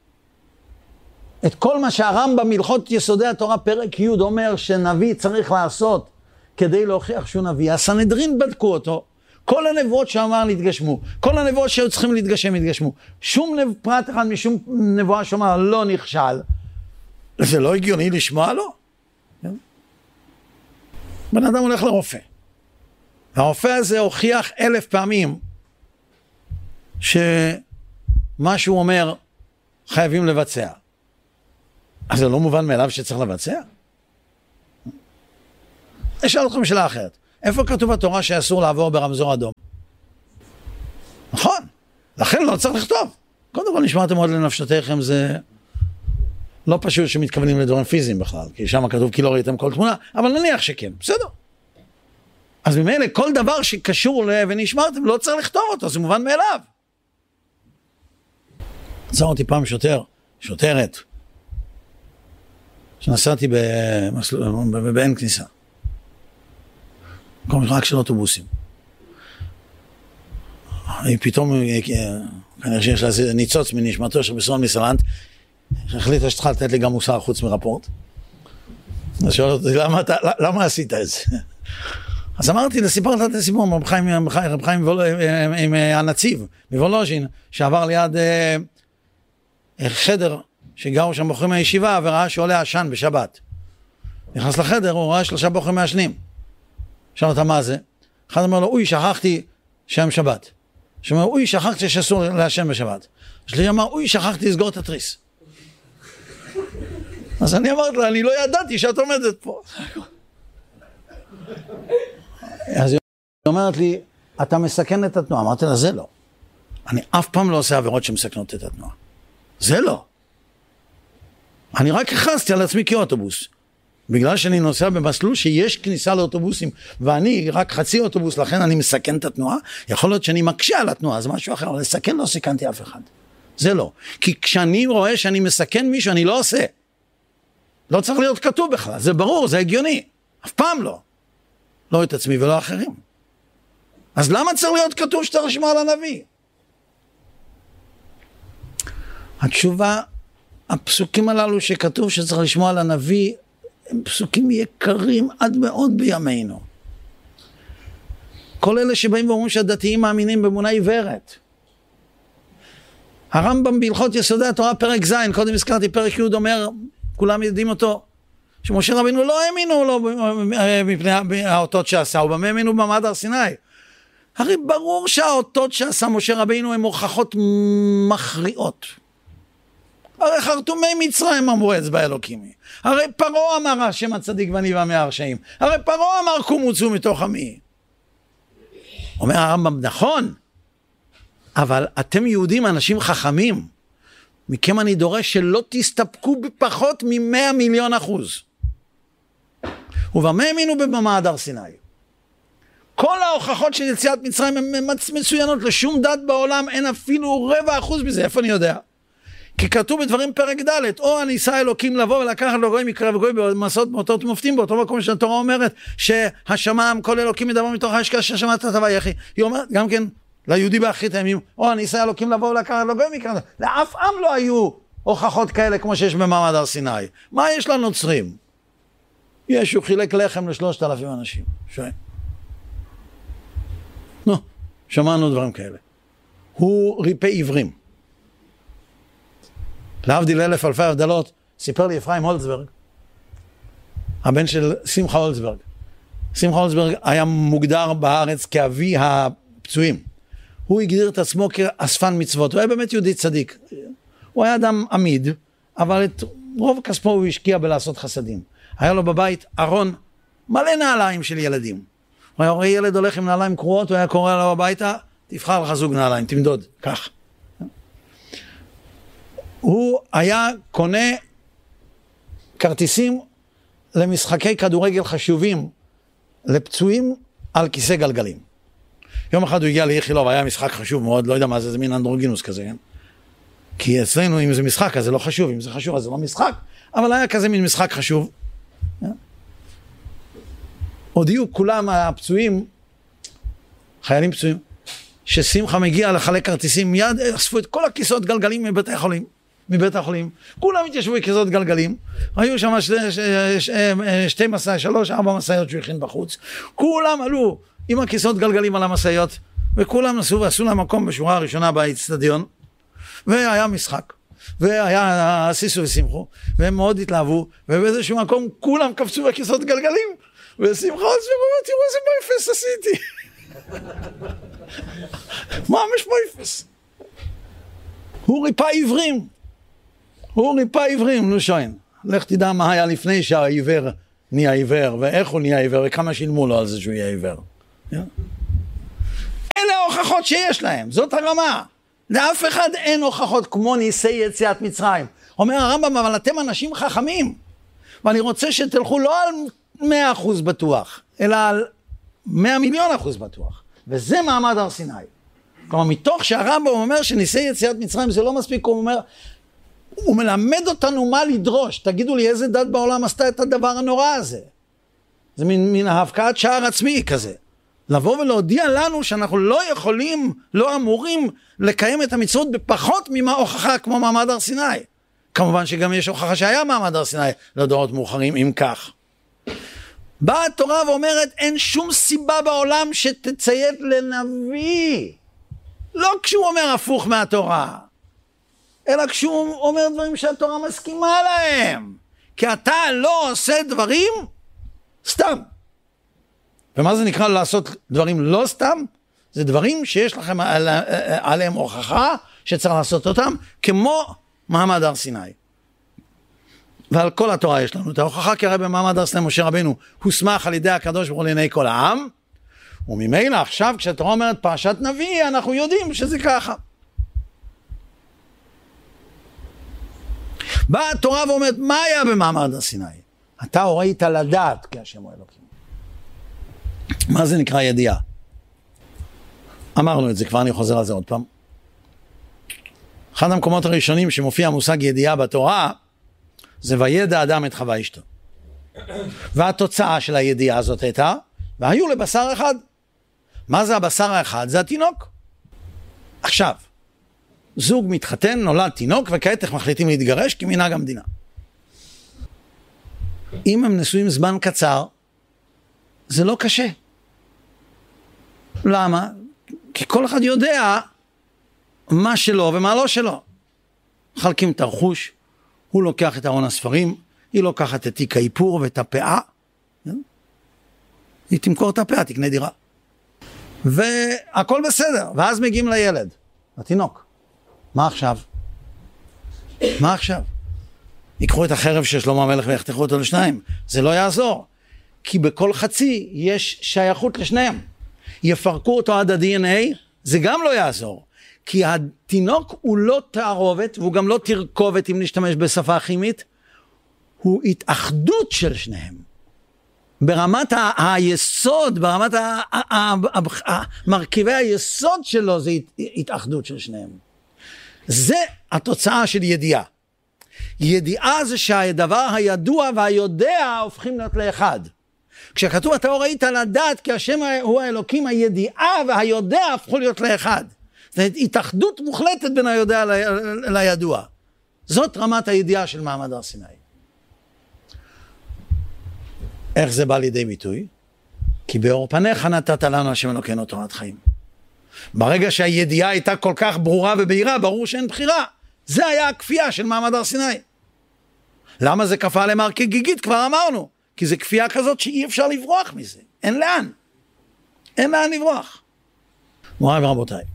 את כל מה שהרמב"ם בהלכות יסודי התורה פרק י' אומר שנביא צריך לעשות כדי להוכיח שהוא נביא. הסנהדרין בדקו אותו, כל הנבואות שאמר להתגשמו, כל הנבואות שהיו צריכים להתגשם התגשמו, שום פרט אחד משום נבואה שאומר לא נכשל. זה לא הגיוני לשמוע לו? כן? בן אדם הולך לרופא, והרופא הזה הוכיח 1000 פעמים שמה שהוא אומר חייבים לבצע. אז זה לא מובן מאליו שצריך לבצע? אשאל אתכם שאלה אחרת. איפה כתוב בתורה שאסור לעבור ברמזור אדום? נכון, לכן לא צריך לכתוב. קודם כל נשמרתם מאוד לנפשותיכם, זה לא פשוט שמתכוונים לדברים פיזיים בכלל, כי שם כתוב כי לא ראיתם כל תמונה, אבל נניח שכן, בסדר. אז ממילא כל דבר שקשור ונשמרתם, לא צריך לכתוב אותו, זה מובן מאליו. עצר אותי פעם שוטרת, שנסעתי באין כניסה. רק של אוטובוסים. היא פתאום, כנראה שיש לה ניצוץ מנשמתו של בסרון מסלנט, החליטה שתוכל לתת לי גם מוסר חוץ מרפורט. אז שואל אותי, למה עשית את זה? אז אמרתי, סיפרת את הסיפור, רב חיים עם הנציב, מוולוז'ין, שעבר ליד חדר, שגרו שם בחורים מהישיבה, וראה שעולה עשן בשבת. נכנס לחדר, הוא ראה 3 בחורים מעשנים. שאל אותה מה זה? אחד אומר לו, אוי, שכחתי שם שבת. שאומר, אוי, שכחתי שאסור לעשן בשבת. שלי אמר, אוי, שכחתי לסגור את התריס. אז אני אמרתי לה, אני לא ידעתי שאת עומדת פה. אז היא אומרת לי, אתה מסכן את התנועה. אמרתי לה, זה לא. אני אף פעם לא עושה עבירות שמסכנות את התנועה. זה לא. אני רק הכנסתי על עצמי כאוטובוס. בגלל שאני נוסע במסלול שיש כניסה לאוטובוסים, ואני רק חצי אוטובוס, לכן אני מסכן את התנועה, יכול להיות שאני מקשה על התנועה, זה משהו אחר, אבל לסכן לא סיכנתי אף אחד. זה לא. כי כשאני רואה שאני מסכן מישהו, אני לא עושה. לא צריך להיות כתוב בכלל, זה ברור, זה הגיוני. אף פעם לא. לא את עצמי ולא אחרים. אז למה צריך להיות כתוב שצריך לשמוע על הנביא? התשובה, הפסוקים הללו שכתוב שצריך לשמוע על הנביא, הם פסוקים יקרים עד מאוד בימינו. כל אלה שבאים ואומרים שהדתיים מאמינים באמונה עיוורת. הרמב"ם בהלכות יסודי התורה פרק ז', קודם הזכרתי פרק י' אומר, כולם יודעים אותו, שמשה רבינו לא האמינו לו מפני האותות שעשה, הוא במה האמינו במעמד הר סיני. הרי ברור שהאותות שעשה משה רבינו הם הוכחות מכריעות. הרי חרטומי מצרים אמרו אצבע אלוקימי. הרי פרעה אמר השם הצדיק ואני ועמי הרשעים. הרי פרעה אמר קום וצאו מתוך עמי. אומר הרמב"ם, נכון, אבל אתם יהודים אנשים חכמים, מכם אני דורש שלא תסתפקו בפחות מ100 מיליון אחוז. ובמה האמינו במעמד הר סיני? כל ההוכחות של יציאת מצרים הן מצוינות, לשום דת בעולם אין אפילו 0.25% מזה, איפה אני יודע? כי כתוב בדברים פרק ד' או הניסה אלוקים לבוא ולקחת לו גוי מקרב גוי במסעות מאותות ומופתים, באותו מקום שהתורה אומרת שהשמם כל אלוקים מדבר מתוך האשכה ששמעת את הוויחי. היא אומרת גם כן ליהודי באחרית הימים, או הניסה אלוקים לבוא ולקחת לו גוי מקרב. לאף עם לא היו הוכחות כאלה כמו שיש במעמד הר סיני. מה יש לנוצרים? ישו חילק לחם ל3,000 אנשים. נו, שמענו דברים כאלה. הוא ריפא עיוורים. להבדיל 1,000 אלפי הבדלות, סיפר לי אפרים הולצברג, הבן של שמחה הולצברג. שמחה הולצברג היה מוגדר בארץ כאבי הפצועים. הוא הגדיר את עצמו כאספן מצוות, הוא היה באמת יהודי צדיק. הוא היה אדם עמיד, אבל את רוב כספו הוא השקיע בלעשות חסדים. היה לו בבית ארון מלא נעליים של ילדים. הוא היה רואה ילד הולך עם נעליים קרועות, הוא היה קורא לו הביתה, תבחר לך זוג נעליים, תמדוד, כך. הוא היה קונה כרטיסים למשחקי כדורגל חשובים לפצועים על כיסא גלגלים. יום אחד הוא הגיע לאיכילוב, היה משחק חשוב מאוד, לא יודע מה זה, זה מין אנדרוגינוס כזה, כן? כי אצלנו אם זה משחק אז זה לא חשוב, אם זה חשוב אז זה לא משחק, אבל היה כזה מין משחק חשוב. הודיעו כולם הפצועים, חיילים פצועים, ששמחה מגיע לחלק כרטיסים, מיד אספו את כל הכיסאות גלגלים מבית החולים, כולם התיישבו בכיסאות גלגלים, היו שם 3-4 מסעיות שהוא הכין בחוץ, כולם עלו עם הכיסאות גלגלים על המסעיות, וכולם נסעו ועשו להם מקום בשורה הראשונה באצטדיון, והיה משחק, והיה סיסו ושמחו, והם מאוד התלהבו, ובאיזשהו מקום כולם קפצו בכיסאות גלגלים, ושמחה אומר, תראו איזה מויפס עשיתי. מה יש מויפס? הוא ריפא עיוורים, נו שוין. לך תדע מה היה לפני שהעיוור נהיה עיוור, ואיך הוא נהיה עיוור, וכמה שילמו לו על זה שהוא יהיה עיוור. אלה ההוכחות שיש להם, זאת הרמה. לאף אחד אין הוכחות כמו ניסי יציאת מצרים. אומר הרמב"ם, אבל אתם אנשים חכמים, ואני רוצה שתלכו לא על 100% בטוח, אלא על 100,000,000% בטוח. וזה מעמד הר סיני. כלומר, מתוך שהרמב"ם אומר שניסי יציאת מצרים זה לא מספיק, הוא אומר, הוא מלמד אותנו מה לדרוש. תגידו לי, איזה דת בעולם עשתה את הדבר הנורא הזה? זה מין ההבקעת שער עצמי כזה. לבוא ולהודיע לנו שאנחנו לא יכולים, לא אמורים לקיים את המצוות בפחות ממה הוכחה כמו מעמד הר סיני. כמובן שגם יש הוכחה שהיה מעמד הר סיני לדורות מאוחרים, אם כך. באה התורה ואומרת, אין שום סיבה בעולם שתציית לנביא. לא כשהוא אומר הפוך מהתורה, אלא כשהוא אומר דברים שהתורה מסכימה להם. כי אתה לא עושה דברים סתם. ומה זה נקרא לעשות דברים לא סתם? זה דברים שיש לכם עליהם הוכחה שצריך לעשות אותם, כמו מעמד הר סיני. ועל כל התורה יש לנו את ההוכחה, כי הרי במעמד הר סיני משה רבנו הוסמך על ידי הקדוש ברוך הוא לעיני כל העם, וממילא עכשיו כשהתורה אומרת פרשת נביא, אנחנו יודעים שזה ככה. באה התורה ואומרת, מה היה במעמד הר סיני? אתה הורית לדעת כי השם הוא אלוקים. מה זה נקרא ידיעה? אמרנו את זה כבר, אני חוזר על זה עוד פעם. אחד המקומות הראשונים שמופיע המושג ידיעה בתורה, זה וידע אדם את חווה אשתו. והתוצאה של הידיעה הזאת הייתה, והיו לבשר אחד. מה זה הבשר האחד? זה התינוק. עכשיו, זוג מתחתן, נולד תינוק, וכעת איך מחליטים להתגרש? כמנהג המדינה. אם הם נשואים זמן קצר, זה לא קשה. למה? כי כל אחד יודע מה שלו ומה לא שלו. חלקים את הרכוש, הוא לוקח את ארון הספרים, היא לוקחת את תיק האיפור ואת הפאה, היא תמכור את הפאה, תקנה דירה. והכל בסדר, ואז מגיעים לילד, לתינוק. מה עכשיו? מה עכשיו? ייקחו את החרב של שלמה המלך ויחתכו אותו לשניים. זה לא יעזור. כי בכל חצי יש שייכות לשניהם. יפרקו אותו עד ה-DNA, זה גם לא יעזור. כי התינוק הוא לא תערובת, והוא גם לא תרכובת אם נשתמש בשפה כימית, הוא התאחדות של שניהם. ברמת היסוד, ברמת מרכיבי היסוד שלו, זה התאחדות של שניהם. זה התוצאה של ידיעה. ידיעה זה שהדבר הידוע והיודע הופכים להיות לאחד. כשכתוב אתה ראית לדעת כי השם הוא האלוקים, הידיעה והיודע הפכו להיות לאחד. זאת התאחדות מוחלטת בין היודע לידוע. זאת רמת הידיעה של מעמד הר סיני. איך זה בא לידי ביטוי? כי באור פניך נתת לנו השם אלוקינו תורת חיים. ברגע שהידיעה הייתה כל כך ברורה ובהירה, ברור שאין בחירה. זה היה הכפייה של מעמד הר סיני. למה זה כפה עליהם הר כגיגית? כבר אמרנו. כי זה כפייה כזאת שאי אפשר לברוח מזה. אין לאן. אין לאן לברוח. מוריי ורבותיי.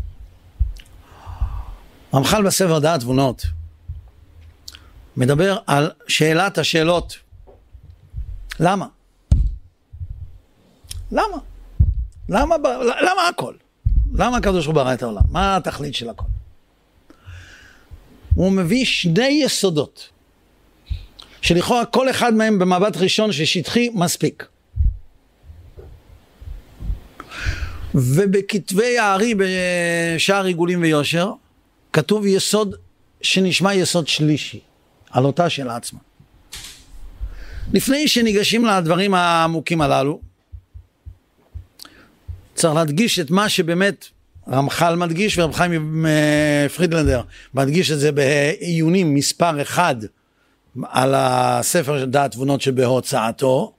רמח"ל בספר דעת תבונות מדבר על שאלת השאלות. למה? למה? למה הכל? למה הקדוש ברוך הוא ברא את העולם? מה התכלית של הכל? הוא מביא שני יסודות, שלכאורה כל אחד מהם במבט ראשון ששטחי מספיק. ובכתבי הארי בשער עיגולים ויושר, כתוב יסוד שנשמע יסוד שלישי, על אותה שאלה עצמה. לפני שניגשים לדברים העמוקים הללו, צריך להדגיש את מה שבאמת רמח"ל מדגיש, ורב חיים פרידלנדר מדגיש את זה בעיונים מספר אחד על הספר של דעת תבונות שבהוצאתו.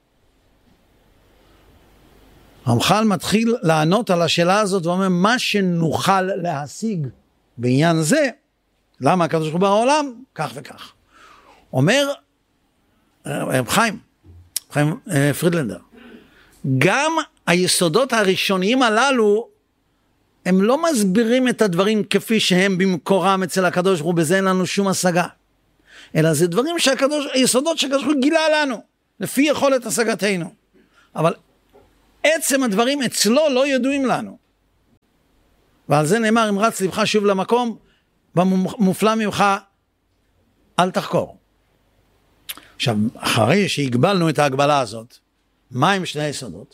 רמח"ל מתחיל לענות על השאלה הזאת ואומר מה שנוכל להשיג בעניין זה, למה הקדוש ברוך הוא ברא העולם, כך וכך. אומר רב חיים פרידלנדר, גם היסודות הראשוניים הללו הם לא מסבירים את הדברים כפי שהם במקורם אצל הקדוש ברוך הוא, בזה אין לנו שום השגה, אלא זה דברים היסודות שהקדוש ברוך הוא גילה לנו לפי יכולת השגתנו, אבל עצם הדברים אצלו לא ידועים לנו. ועל זה נאמר, אם רץ לבך שוב למקום, במופלא ממך, אל תחקור. עכשיו, אחרי שהגבלנו את ההגבלה הזאת, מה עם שני היסודות?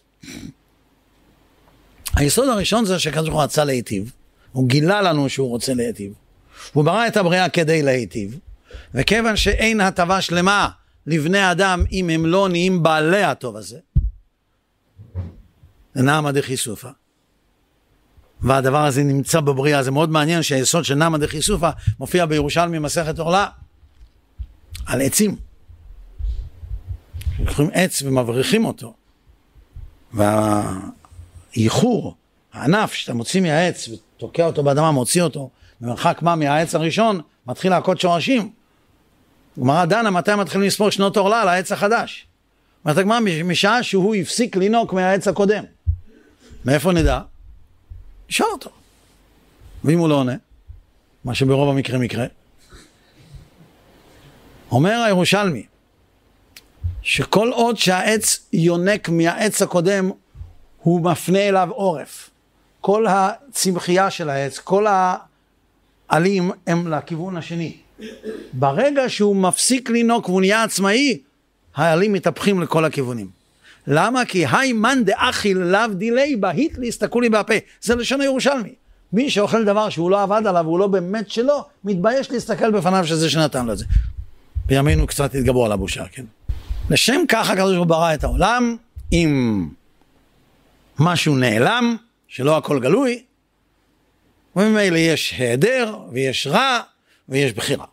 היסוד הראשון זה שהקדוש ברוך הוא רצה להיטיב, הוא גילה לנו שהוא רוצה להיטיב, הוא ברא את הבריאה כדי להיטיב, וכיוון שאין הטבה שלמה לבני אדם אם הם לא נהיים בעלי הטוב הזה, זה נעמא דחיסופא, והדבר הזה נמצא בבריאה. זה מאוד מעניין שהיסוד של נעמא דחיסופא מופיע בירושלמי מסכת עורלה על עצים. לוקחים עץ ומבריחים אותו, והייחור, הענף שאתה מוציא מהעץ ותוקע אותו באדמה, מוציא אותו במרחק מה מהעץ הראשון, מתחיל להכות שורשים. גמרא דנה מתי מתחילים לספור שנות עורלה על העץ החדש. אומרת הגמרא, משעה שהוא הפסיק לינוק מהעץ הקודם. מאיפה נדע? נשאר אותו. ואם הוא לא עונה, מה שברוב המקרה מקרה, אומר הירושלמי, שכל עוד שהעץ יונק מהעץ הקודם, הוא מפנה אליו עורף. כל הצמחייה של העץ, כל העלים הם לכיוון השני. ברגע שהוא מפסיק לינוק והוא נהיה עצמאי, העלים מתהפכים לכל הכיוונים. למה? כי היי מן דאכיל לאו דילי בהית להסתכלו לי בפה. זה לשון הירושלמי. מי שאוכל דבר שהוא לא עבד עליו והוא לא באמת שלו, מתבייש להסתכל בפניו שזה שנתן לו את זה. בימינו קצת התגברו על הבושה, כן? לשם כך הקדוש ברוך הוא ברא את העולם, עם משהו נעלם, שלא הכל גלוי, וממילא יש היעדר, ויש רע, ויש בחירה.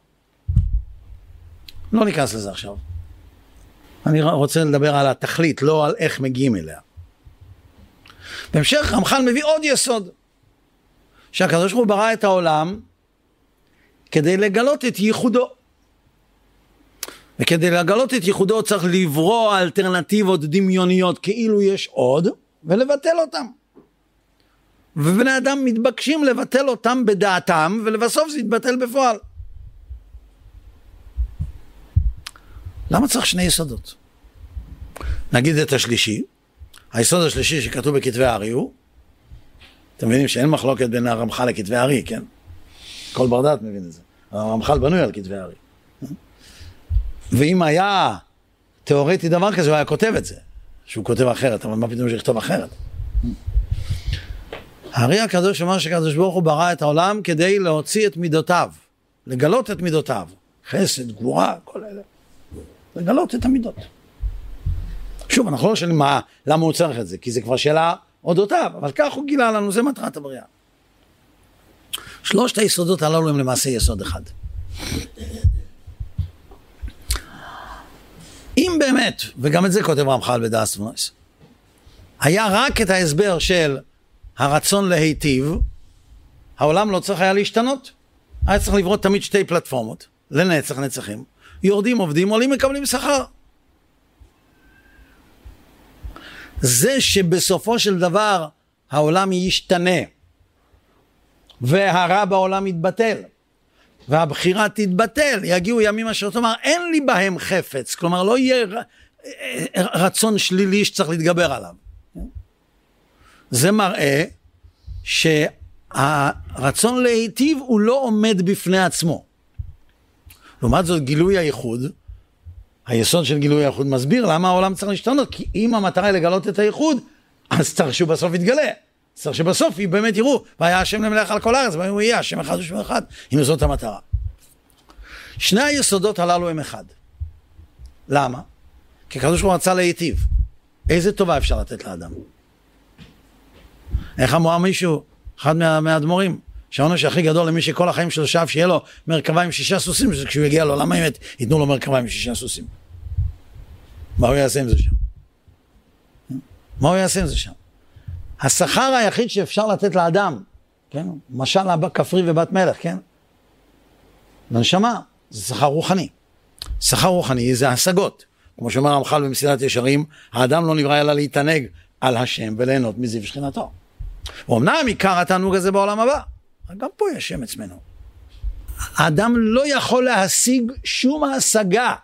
לא ניכנס לזה עכשיו. אני רוצה לדבר על התכלית, לא על איך מגיעים אליה. בהמשך רמח"ל מביא עוד יסוד, שהקדוש ברוך הוא ברא את העולם, כדי לגלות את ייחודו. וכדי לגלות את ייחודו צריך לברוא אלטרנטיבות דמיוניות כאילו יש עוד, ולבטל אותם. ובני אדם מתבקשים לבטל אותם בדעתם, ולבסוף זה יתבטל בפועל. למה צריך שני יסודות? נגיד את השלישי. היסוד השלישי שכתוב בכתבי הארי הוא, אתם מבינים שאין מחלוקת בין הרמח"ל לכתבי הארי, כן? כל בר דעת מבין את זה. הרמח"ל בנוי על כתבי הארי. ואם היה תיאורטי דבר כזה, הוא היה כותב את זה, שהוא כותב אחרת, אבל מה פתאום שיכתוב אחרת? הארי הקדוש אומר שקדוש ברוך הוא ברא את העולם כדי להוציא את מידותיו, לגלות את מידותיו, חסד, גבורה, כל אלה, לגלות את המידות. שוב, אנחנו לא שואלים למה הוא צריך את זה, כי זה כבר שאלה אודותיו, אבל כך הוא גילה לנו, זה מטרת הבריאה. שלושת היסודות הללו הם למעשה יסוד אחד. אם באמת, וגם את זה כותב רמח"ל בדאס ונויס, היה רק את ההסבר של הרצון להיטיב, העולם לא צריך היה להשתנות. היה צריך לברוא תמיד שתי פלטפורמות, לנצח נצחים, יורדים עובדים, עולים מקבלים שכר. זה שבסופו של דבר העולם ישתנה, והרע בעולם יתבטל, והבחירה תתבטל, יגיעו ימים אשר תאמר, אין לי בהם חפץ, כלומר לא יהיה רצון שלילי שצריך להתגבר עליו. זה מראה שהרצון להיטיב הוא לא עומד בפני עצמו. לעומת זאת גילוי הייחוד, היסוד של גילוי הייחוד מסביר למה העולם צריך להשתנות, כי אם המטרה היא לגלות את הייחוד, אז צריך שהוא בסוף יתגלה. צריך שבסוף באמת יראו, והיה השם למלך על כל הארץ, והוא יהיה השם אחד ושמו אחד, אם זאת המטרה. שני היסודות הללו הם אחד. למה? כי הקדוש ברוך הוא רצה להיטיב. איזה טובה אפשר לתת לאדם? איך אמר מישהו, אחד מהאדמו"רים, שהעונש הכי גדול למי שכל החיים שלו שאף שיהיה לו מרכבה עם 6 סוסים, זה כשהוא יגיע לעולם האמת, ייתנו לו מרכבה עם 6 סוסים. מה הוא יעשה עם זה שם? מה הוא יעשה עם זה שם? השכר היחיד שאפשר לתת לאדם, כן? משל כפרי ובת מלך, כן? לנשמה, זה שכר רוחני. שכר רוחני זה השגות. כמו שאומר רמח"ל במסילת ישרים, האדם לא נברא אלא להתענג על השם וליהנות מזיו שכינתו. ואומנם עיקר התענוג הזה בעולם הבא, גם פה יש שם עצמנו. האדם לא יכול להשיג שום השגה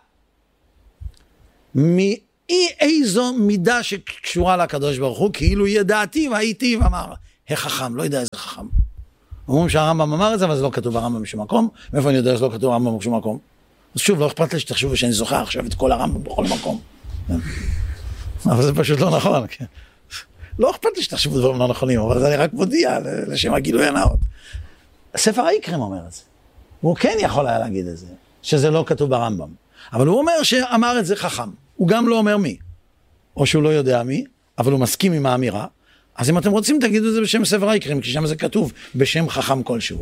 מאי איזו מידה שקשורה לקדוש ברוך הוא, כאילו ידעתי והייתי, ואמר, החכם, לא יודע איזה חכם. אומרים שהרמב"ם אמר את זה, אבל זה לא כתוב ברמב"ם בשום מקום. מאיפה אני יודע שזה לא כתוב ברמב"ם בשום מקום? אז שוב, לא אכפת לי שתחשבו שאני זוכר עכשיו את כל הרמב"ם בכל מקום. אבל זה פשוט לא נכון. כן. לא אכפת לי שתחשבו דברים לא נכונים, אבל אני רק מודיע לשם הגילוי הנאות. ספר העיקרים אומר את זה. הוא כן יכול היה להגיד את זה, שזה לא כתוב ברמב"ם. אבל הוא אומר שאמר את זה חכם. הוא גם לא אומר מי. או שהוא לא יודע מי, אבל הוא מסכים עם האמירה. אז אם אתם רוצים, תגידו את זה בשם ספר העיקרים, כי שם זה כתוב בשם חכם כלשהו.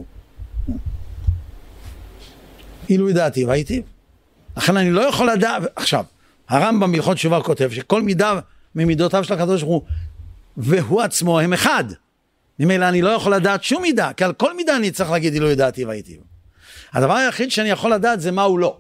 אילו ידעתי והייתי. לכן אני לא יכול לדעת, עכשיו, הרמב"ם בהלכות תשובה כותב שכל מידה ממידותיו של הקדוש ברוך הוא, והוא עצמו הם אחד. ממילא אני לא יכול לדעת שום מידה, כי על כל מידה אני צריך להגיד אילו ידעתי והייתי. הדבר היחיד שאני יכול לדעת זה מה הוא לא.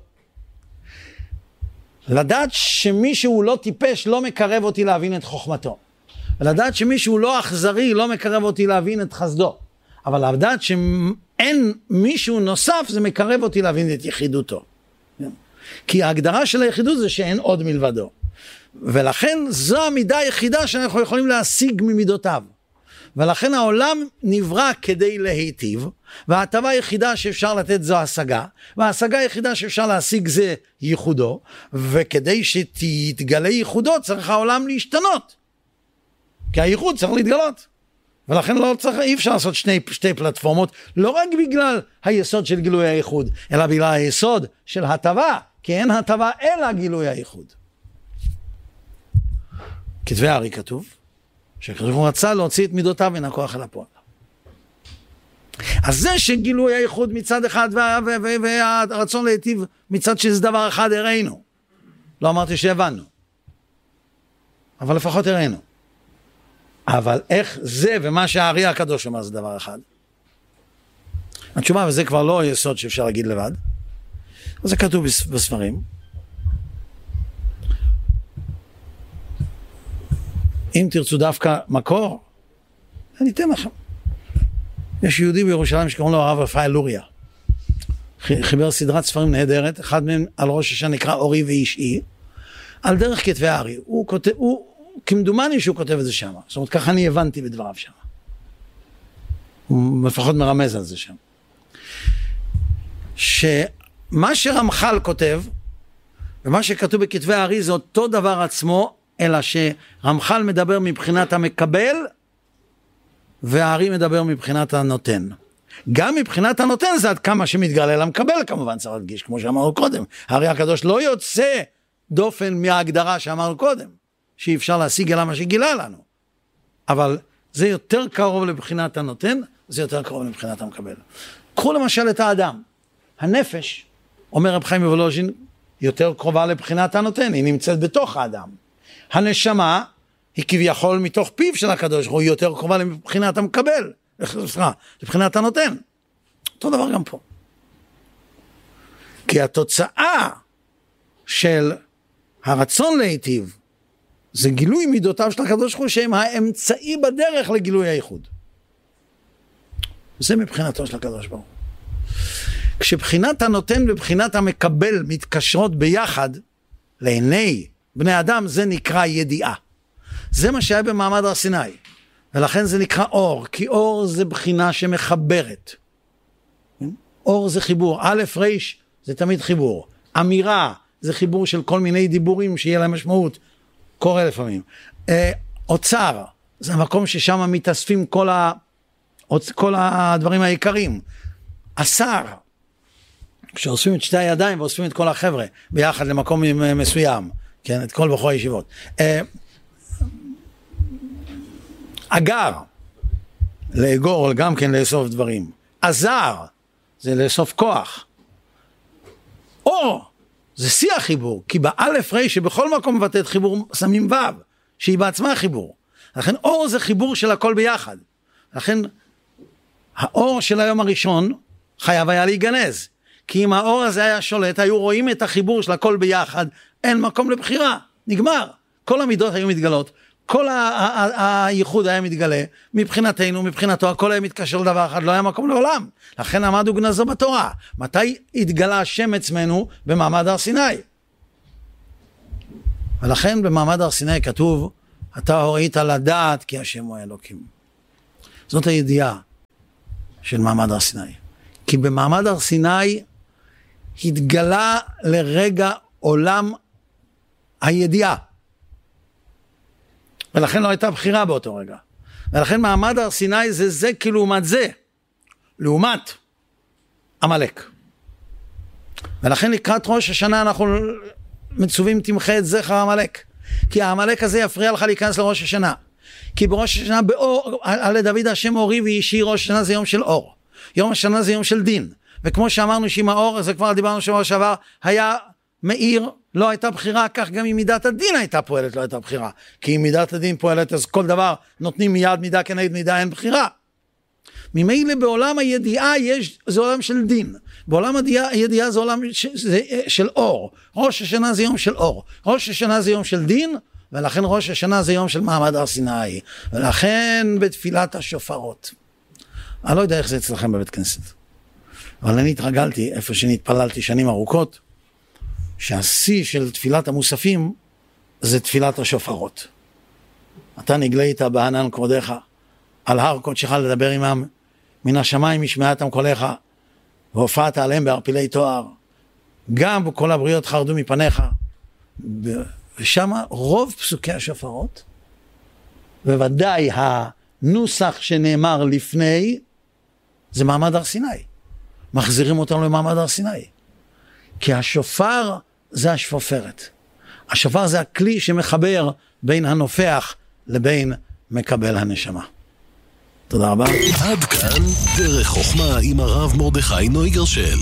לדעת שמישהו לא טיפש לא מקרב אותי להבין את חוכמתו. ולדעת שמישהו לא אכזרי לא מקרב אותי להבין את חסדו. אבל לדעת שאין מישהו נוסף זה מקרב אותי להבין את יחידותו. כי ההגדרה של היחידות זה שאין עוד מלבדו. ולכן זו המידה היחידה שאנחנו יכולים להשיג ממידותיו. ולכן העולם נברא כדי להיטיב, וההטבה היחידה שאפשר לתת זו השגה, וההשגה היחידה שאפשר להשיג זה ייחודו, וכדי שתתגלה ייחודו צריך העולם להשתנות. כי הייחוד צריך להתגלות. ולכן אי אפשר לעשות שתי פלטפורמות, לא רק בגלל היסוד של גילוי הייחוד, אלא בגלל היסוד של הטבה, כי אין הטבה אלא גילוי הייחוד. כתבי הארי כתוב, שהקדוש ברוך הוא רצה להוציא את מידותיו מן הכוח אל הפועל. אז זה שגילוי הייחוד מצד אחד והרצון להיטיב מצד שזה דבר אחד הראינו. לא אמרתי שהבנו. אבל לפחות הראינו. אבל איך זה ומה שהארי הקדוש אומר זה דבר אחד. התשובה, וזה כבר לא יסוד שאפשר להגיד לבד. זה כתוב בספרים. אם תרצו דווקא מקור, אני אתן לכם. יש יהודי בירושלים שקוראים לו הרב רפאל לוריה. חיבר סדרת ספרים נהדרת, אחד מהם על ראש השנה נקרא אורי ואישי, על דרך כתבי הארי. הוא כותב, כמדומני שהוא כותב את זה שם. זאת אומרת, ככה אני הבנתי בדבריו שם. הוא לפחות מרמז על זה שם. שמה שרמח"ל כותב, ומה שכתוב בכתבי הארי זה אותו דבר עצמו, אלא שרמח"ל מדבר מבחינת המקבל, והארי מדבר מבחינת הנותן. גם מבחינת הנותן זה עד כמה שמתגלה למקבל, כמובן צריך להדגיש, כמו שאמרנו קודם. הארי הקדוש לא יוצא דופן מההגדרה שאמרנו קודם, שאי אפשר להשיג אלא מה שגילה לנו. אבל זה יותר קרוב לבחינת הנותן, זה יותר קרוב לבחינת המקבל. קחו למשל את האדם. הנפש, אומר רב חיים מוולוז'ין, יותר קרובה לבחינת הנותן, היא נמצאת בתוך האדם. הנשמה היא כביכול מתוך פיו של הקדוש, הוא יותר קרובה לבחינת המקבל, לבחינת הנותן. אותו דבר גם פה. כי התוצאה של הרצון להיטיב, זה גילוי מידותיו של הקדוש ברוך הוא, שהם האמצעי בדרך לגילוי הייחוד. זה מבחינתו של הקדוש ברוך הוא. כשבחינת הנותן ובחינת המקבל מתקשרות ביחד, לעיני בני אדם זה נקרא ידיעה. זה מה שהיה במעמד הר סיני. ולכן זה נקרא אור, כי אור זה בחינה שמחברת. אור זה חיבור, א' ר' זה תמיד חיבור. אמירה זה חיבור של כל מיני דיבורים שיהיה להם משמעות. קורה לפעמים. אוצר, זה המקום ששם מתאספים כל הדברים העיקריים. אסר, כשאוספים את שתי הידיים ואוספים את כל החבר'ה ביחד למקום מסוים, כן, את כל בחורי הישיבות. אגר, לאגור, גם כן לאסוף דברים. עזר, זה לאסוף כוח. אור, זה שיא החיבור, כי באלף רי שבכל מקום מבטאת חיבור שמים ו', שהיא בעצמה חיבור. לכן אור זה חיבור של הכל ביחד. לכן האור של היום הראשון חייב היה להיגנז. כי אם האור הזה היה שולט, היו רואים את החיבור של הכל ביחד, אין מקום לבחירה, נגמר. כל המידות היו מתגלות, כל הייחוד היה מתגלה, מבחינתנו, מבחינתו, הכל היה מתקשר לדבר אחד, לא היה מקום לעולם. לכן עמד וגנזו בתורה. מתי התגלה השם עצמנו? במעמד הר סיני. ולכן במעמד הר סיני כתוב, אתה הורית לדעת כי השם הוא האלוקים. זאת הידיעה של מעמד הר סיני. כי במעמד הר סיני התגלה לרגע עולם הידיעה. ולכן לא הייתה בחירה באותו רגע. ולכן מעמד הר סיני זה כלעומת זה. לעומת עמלק. ולכן לקראת ראש השנה אנחנו מצווים תמחה את זכר עמלק. כי העמלק הזה יפריע לך להיכנס לראש השנה. כי בראש השנה באור, על דוד השם אורי ואישי, ראש השנה זה יום של אור. יום השנה זה יום של דין. וכמו שאמרנו שעם האור, זה כבר דיברנו שבוע שעבר, היה מאיר, לא הייתה בחירה, כך גם אם מידת הדין הייתה פועלת, לא הייתה בחירה. כי אם מידת הדין פועלת, אז כל דבר נותנים מיד מידה כנגד מידה, אין בחירה. ממילא בעולם הידיעה זה עולם של דין. בעולם הידיעה זה עולם של אור. ראש השנה זה יום של אור. ראש השנה זה יום של דין, ולכן ראש השנה זה יום של מעמד הר סיני. ולכן בתפילת השופרות. אני לא יודע איך זה אצלכם בבית כנסת. אבל אני התרגלתי, איפה שנתפללתי שנים ארוכות, שהשיא של תפילת המוספים זה תפילת השופרות. אתה נגלה איתה בענן כבודך, על הר קודשך לדבר עמם, מן השמיים ישמעתם קולך, והופעת עליהם בערפילי תואר. גם כל הבריות חרדו מפניך. ושם רוב פסוקי השופרות, בוודאי הנוסח שנאמר לפני, זה מעמד הר סיני. מחזירים אותנו למעמד הר סיני. כי השופר זה השפופרת. השופר זה הכלי שמחבר בין הנופח לבין מקבל הנשמה. תודה רבה. עד כאן דרך חוכמה עם הרב מרדכי נויגרשל.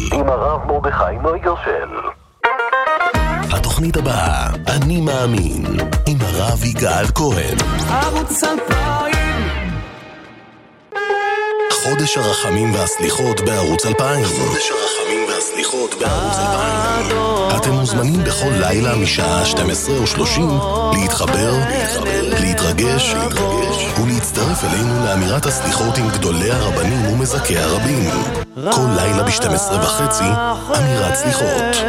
התוכנית הבאה, אני מאמין, עם הרב יגאל כהן. ערוץ 2000. חודש הרחמים והסליחות בערוץ 2000. אתם מוזמנים בכל לילה משעה 12:30 להתחבר, להתרגש ולהצטרף אלינו לאמירת הסליחות עם גדולי הרבנים ומזכי הרבים. כל לילה ב-12:30 אמירת סליחות.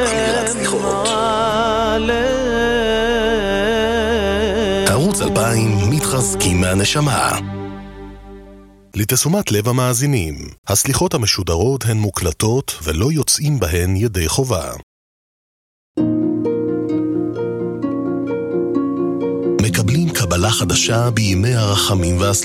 ערוץ 2000 מתחזקים מהנשמה. לתשומת לב המאזינים, הסליחות המשודרות הן מוקלטות ולא יוצאים בהן ידי חובה. מקבלים קבלה חדשה בימי הרחמים והסליחות.